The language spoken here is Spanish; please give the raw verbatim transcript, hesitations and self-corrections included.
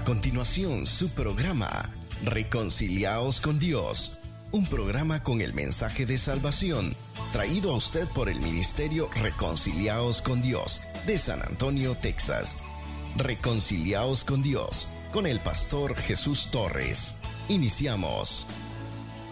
continuación, su programa Reconciliaos con Dios, un programa con el mensaje de salvación, traído a usted por el Ministerio Reconciliaos con Dios de San Antonio, Texas. Reconciliaos con Dios, con el pastor Jesús Torres. Iniciamos.